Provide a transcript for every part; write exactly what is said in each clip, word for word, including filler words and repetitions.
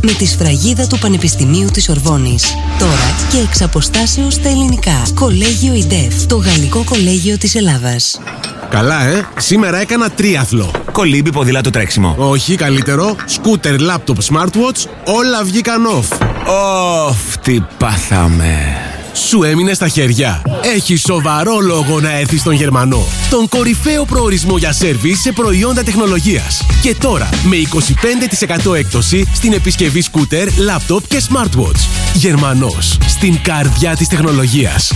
με τη σφραγίδα του Πανεπιστημίου της Σορβόνης. Τώρα και εξ αποστάσεως στα ελληνικά. Κολέγιο ΙΝΤΕΦ, το γαλλικό κολέγιο της Ελλάδας. Καλά, ε! Σήμερα έκανα τρίαθλο. Κολύμπι, ποδήλατο, τρέξιμο. Όχι, καλύτερο. Σκούτερ, λάπτοπ, smartwatch, όλα βγήκαν off. Ωφ, τι πάθαμε. Σου έμεινε στα χέρια. Έχει σοβαρό λόγο να έρθεις στον Γερμανό. Τον κορυφαίο προορισμό για σέρβις σε προϊόντα τεχνολογίας. Και τώρα με είκοσι πέντε τοις εκατό έκπτωση στην επισκευή σκούτερ, λάπτοπ και smartwatch. Γερμανός, στην καρδιά της τεχνολογίας.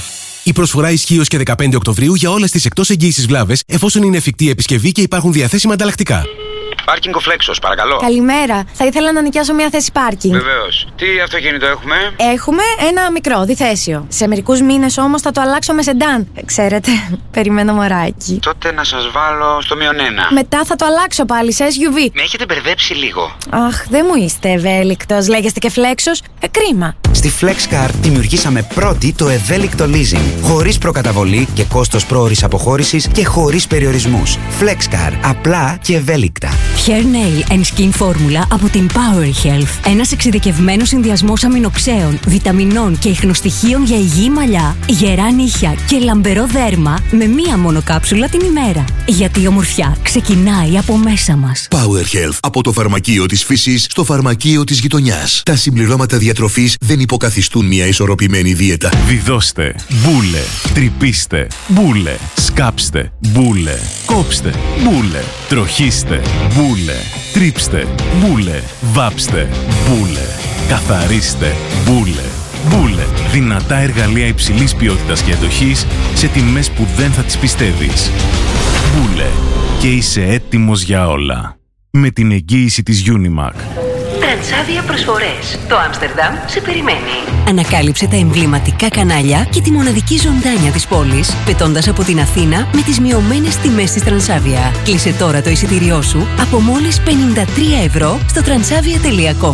Η προσφορά ισχύει ως και δεκαπέντε Οκτωβρίου για όλες τις εκτός εγγύησης βλάβες, εφόσον είναι εφικτή η επισκευή και υπάρχουν διαθέσιμα ανταλλακτικά. Πάρκινγκ ο Φλέξος, παρακαλώ. Καλημέρα. Θα ήθελα να νοικιάσω μια θέση πάρκινγκ. Βεβαίως. Τι αυτοκίνητο έχουμε? Έχουμε ένα μικρό, διθέσιο. Σε μερικούς μήνες όμως θα το αλλάξω με σεντάν. Ξέρετε, περιμένω μωράκι. Τότε να σας βάλω στο μείον ένα. Μετά θα το αλλάξω πάλι σε ες γιου βι. Με έχετε μπερδέψει λίγο. Αχ, δεν μου είστε ευέλικτος. Λέγεστε και Φλέξος. Ε, κρίμα. Στη FlexCar δημιουργήσαμε πρώτη το ευέλικτο leasing. Χωρίς προκαταβολή και κόστος πρόωρης αποχώρησης και χωρίς περιορισμούς. FlexCar. Απλά και ευέλικτα. Hair Nail and Skin Formula από την Power Health. Ένας εξειδικευμένος συνδυασμός αμινοξέων, βιταμινών και ιχνοστοιχείων για υγιή μαλλιά, γερά νύχια και λαμπερό δέρμα με μία μόνο κάψουλα την ημέρα. Γιατί η ομορφιά ξεκινάει από μέσα μας. Power Health. Από το φαρμακείο της φύσης στο φαρμακείο της γειτονιάς. Τα συμπληρώματα διατροφής δεν υποκαθιστούν μια ισορροπημένη δίαιτα. Βιδώστε, μπούλε, τρυπήστε, μπούλε, σκάψτε, μπούλε, κόψτε, μπούλε, τροχίστε, μπούλε, τρίψτε, μπούλε, βάψτε, μπούλε, καθαρίστε, μπούλε. Μπούλε. Δυνατά εργαλεία υψηλής ποιότητας και αντοχής σε τιμές που δεν θα τις πιστεύεις. Μπούλε. Και είσαι έτοιμος για όλα. Με την εγγύηση της Unimac. Τρανσάβια προσφορές. Το Άμστερνταμ σε περιμένει. Ανακάλυψε τα εμβληματικά κανάλια και τη μοναδική ζωντάνια της πόλης, πετώντας από την Αθήνα με τις μειωμένες τιμές της Τρανσάβια. Κλείσε τώρα το εισιτήριό σου από μόλις πενήντα τρία ευρώ στο τρανσάβια τελεία κομ.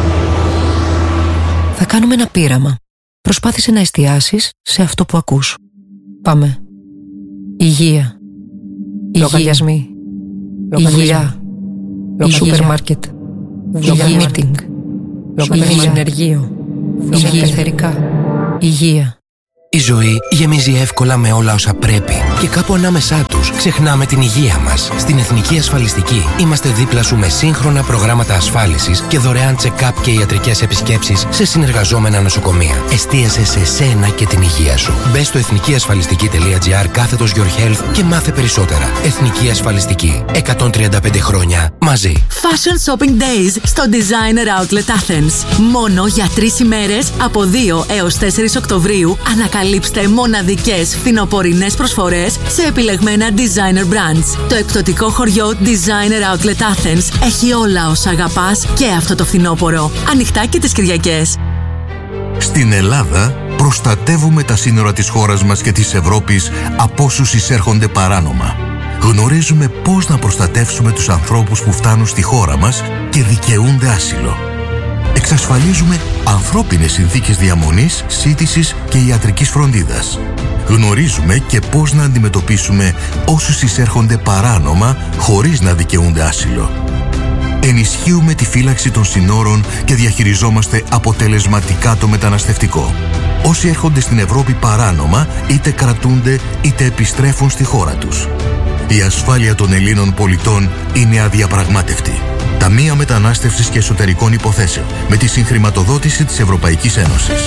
Θα κάνουμε ένα πείραμα. Προσπάθησε να εστιάσεις σε αυτό που ακούς. Πάμε. Υγεία. Λογαριασμοί. Υγεία. Σούπερ μάρκετ. Υγεία meeting. Υγεία συνεργείο. Υγεία εθερικά. Υγεία. Η ζωή γεμίζει εύκολα με όλα όσα πρέπει και κάπου ανάμεσά τους ξεχνάμε την υγεία μας. Στην Εθνική Ασφαλιστική είμαστε δίπλα σου με σύγχρονα προγράμματα ασφάλισης και δωρεάν check-up και ιατρικές επισκέψεις σε συνεργαζόμενα νοσοκομεία. Εστίασε σε σένα και την υγεία σου. Μπες στο εθνικιασφαλιστική τελεία τζι άρ κάθετος Your Health και μάθε περισσότερα. Εθνική Ασφαλιστική. εκατόν τριάντα πέντε χρόνια μαζί. Fashion Shopping Days στο Designer Outlet Athens. Μόνο για τρεις ημέρες από δύο έως τέσσερις Οκτωβρίου ανακαλύψτε μοναδικές φθινοπορεινές προσφορές σε επιλεγμένα designer brands. Το εκπτωτικό χωριό Designer Outlet Athens έχει όλα όσα αγαπάς και αυτό το φθινόπωρο. Ανοιχτά και τις Κυριακές. Στην Ελλάδα προστατεύουμε τα σύνορα της χώρας μας και της Ευρώπης από όσους εισέρχονται παράνομα. Γνωρίζουμε πώς να προστατεύσουμε τους ανθρώπους που φτάνουν στη χώρα μας και δικαιούνται άσυλο. Εξασφαλίζουμε ανθρώπινες συνθήκες διαμονής, σύντησης και ιατρικής φροντίδας. Γνωρίζουμε και πώς να αντιμετωπίσουμε όσους εισέρχονται παράνομα χωρίς να δικαιούνται άσυλο. Ενισχύουμε τη φύλαξη των συνόρων και διαχειριζόμαστε αποτελεσματικά το μεταναστευτικό. Όσοι έρχονται στην Ευρώπη παράνομα είτε κρατούνται είτε επιστρέφουν στη χώρα τους. Η ασφάλεια των Ελλήνων πολιτών είναι αδιαπραγμάτευτη. Ταμεία Μετανάστευσης και Εσωτερικών Υποθέσεων με τη συγχρηματοδότηση της Ευρωπαϊκής Ένωσης.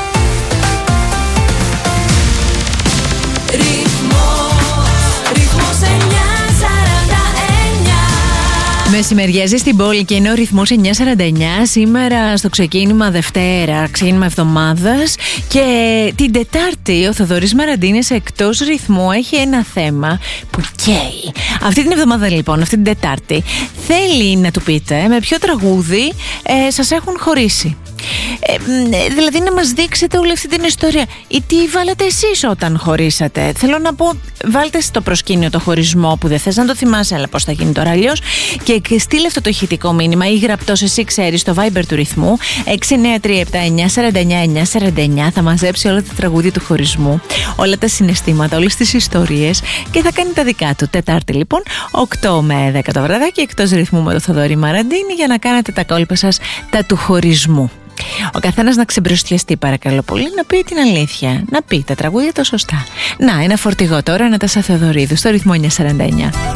Μεσημεριάζει στην πόλη και είναι ο ρυθμός εννιά σαράντα εννιά. Σήμερα στο ξεκίνημα Δευτέρα, ξεκίνημα εβδομάδας. Και την Τετάρτη ο Θοδωρής Μαραντίνης εκτός ρυθμού έχει ένα θέμα που καίει. Αυτή την εβδομάδα λοιπόν, αυτή την Τετάρτη, θέλει να του πείτε με ποιο τραγούδι ε, σας έχουν χωρίσει. Ε, δηλαδή να μας δείξετε όλη αυτή την ιστορία. Ή τι βάλατε εσείς όταν χωρίσατε. Θέλω να πω, βάλτε στο προσκήνιο το χωρισμό που δεν θες να το θυμάσαι, αλλά πώς θα γίνει τώρα αλλιώς. Και στείλε αυτό το ηχητικό μήνυμα ή γραπτός εσύ ξέρεις στο Viber του ρυθμού έξι εννιά τρία επτά εννιά τέσσερα εννιά εννιά τέσσερα εννιά. Θα μαζέψει όλα τα τραγούδια του χωρισμού, όλα τα συναισθήματα, όλες τις ιστορίες και θα κάνει τα δικά του. Τετάρτη λοιπόν, οκτώ με δέκα το βραδάκι, εκτός ρυθμού με το Θοδωρή Μαραντίνη, για να κάνετε τα κόλπα σας τα του χωρισμού. Ο καθένας να ξεμπροστιαστεί παρακαλώ πολύ, να πει την αλήθεια, να πει τα τραγούδια το σωστά. Να, ένα φορτηγό τώρα, Νατάσα Θεοδωρίδου στο ρυθμό εννιακόσια σαράντα εννιά.